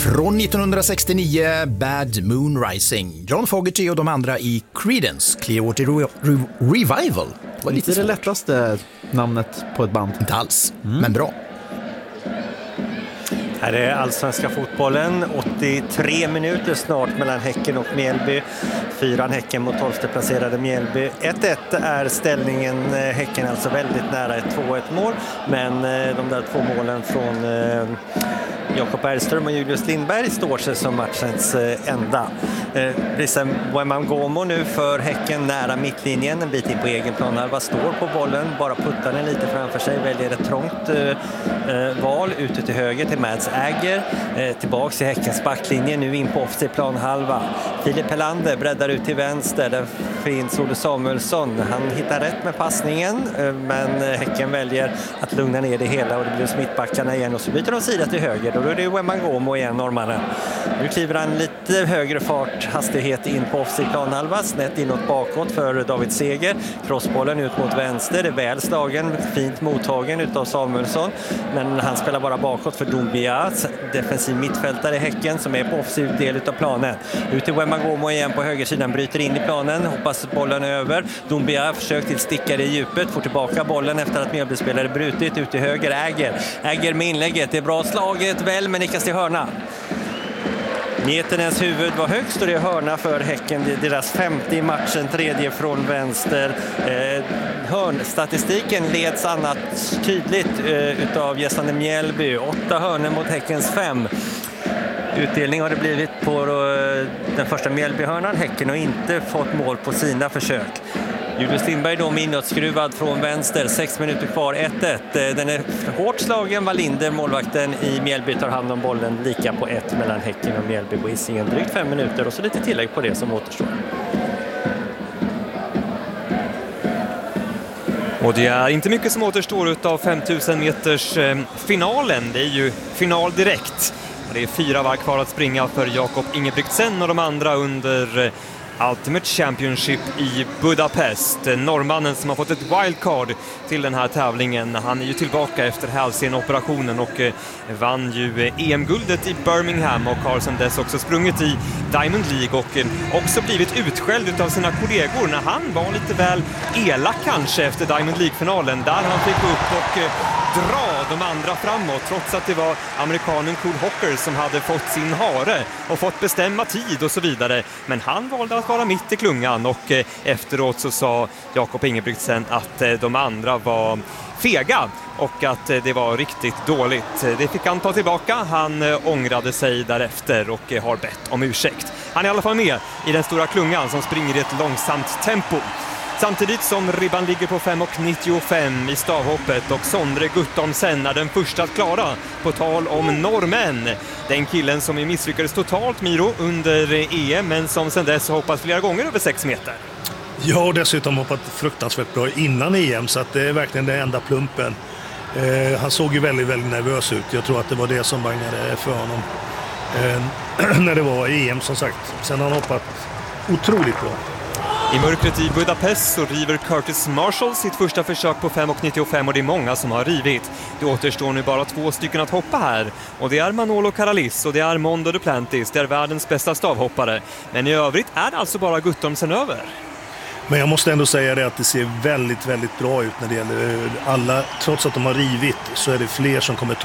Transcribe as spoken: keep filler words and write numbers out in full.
Från nittonhundrasextionio, Bad Moon Rising. John Fogerty och de andra i Creedence Clearwater Re- Re- Revival. Det var lite inte det lättaste namnet på ett band. Inte alls, mm. men bra. Här är allsvenska fotbollen, åttiotre minuter snart mellan Häcken och Mjällby. Fyran Häcken mot tolfte placerade Mjällby. ett ett är ställningen, Häcken alltså väldigt nära ett två ett mål. Men de där två målen från eh, Jakob Bergström och Julius Lindberg står sig som matchens eh, enda. Eh, Brisen Wemam-Gomo nu för Häcken nära mittlinjen, en bit in på egen planhalva, står på bollen, bara puttar den lite framför sig, väljer ett trångt eh, val ute till höger till Mads Äger, eh, tillbaks i Häckens backlinje, nu in på offside planhalva. Filip Helander breddar ut till vänster, där finns Olle Samuelsson, han hittar rätt med passningen, eh, men Häcken väljer att lugna ner det hela och det blir smittbackarna igen och så byter de sida till höger, då är det Wemam-Gomo igen, norrmannen. Nu kliver han lite högre fart, hastighet in på offside planhalva, snett inåt bakåt för David Seger, crossbollen ut mot vänster, det är väl slagen, fint mottagen utav Samuelsson, men han spelar bara bakåt för Doumbia, defensiv mittfältare i Häcken som är på offensiv del utav planen. Ut till Wemam-Gomo igen på högersidan, bryter in i planen, hoppas bollen över. Doumbia försöker till stickare i djupet, får tillbaka bollen efter att Mjällbyspelare brutit, ut till höger Äger. Äger med inlägget, det är bra slaget väl, men nickas till hörna. Mietenens huvud var högst och det är hörna för Häcken. Det är deras femte i matchen, tredje från vänster. Eh, hörnstatistiken leds annat tydligt eh, utav gästande Mjällby. Åtta hörnor mot Häckens fem. Utdelning har det blivit på eh, den första Mjällbyhörnan. Häcken har inte fått mål på sina försök. Julius Lindberg då med inåtskruvad från vänster, sex minuter kvar, ett ett. Den är hårt slagen, Wallinder, målvakten i Mjällby, tar hand om bollen, lika på ett mellan Häcken och Mjällby på Hisingen. Drygt fem minuter och så lite tillägg på det som återstår. Och det är inte mycket som återstår utav femtusen meters eh, finalen. Det är ju final direkt. Det är fyra varv kvar att springa för Jakob Ingebrigtsen och de andra under eh, Ultimate Championship i Budapest. Norrmannen som har fått ett wildcard till den här tävlingen. Han är ju tillbaka efter hälsenoperationen och eh, vann ju eh, E M-guldet i Birmingham och har sedan dess också sprungit i Diamond League och eh, också blivit utskälld av sina kollegor när han var lite väl elak kanske efter Diamond League-finalen, där han fick upp och eh, dra de andra framåt trots att det var amerikanen Cole Hocker som hade fått sin hare och fått bestämma tid och så vidare. Men han valde att vara mitt i klungan och eh, efteråt så sa Jakob Ingebrigtsen att eh, de andra var fega och att eh, det var riktigt dåligt. Det fick han ta tillbaka. Han eh, ångrade sig därefter och eh, har bett om ursäkt. Han är i alla fall med i den stora klungan som springer i ett långsamt tempo. Samtidigt som ribban ligger på fem nittiofem i stavhoppet och Sondre Guttormsen är den första att klara, på tal om norrmän. Den killen som är misslyckades totalt, Miro, under E M men som sedan dess har hoppat flera gånger över sex meter. Ja, och dessutom hoppat fruktansvärt bra innan E M så att det är verkligen den enda plumpen. Eh, han såg ju väldigt, väldigt nervös ut. Jag tror att det var det som bangade för honom eh, när det var E M som sagt. Sen har han hoppat otroligt bra. I mörkret i Budapest så river Curtis Marshall sitt första försök på fem nittiofem och det är många som har rivit. Det återstår nu bara två stycken att hoppa här. Och det är Manolo Karalis och det är Mondo Duplantis. Det är världens bästa stavhoppare. Men i övrigt är det alltså bara Guttormsen över. Men jag måste ändå säga det att det ser väldigt, väldigt bra ut när det gäller alla. Trots att de har rivit så är det fler som kommer ta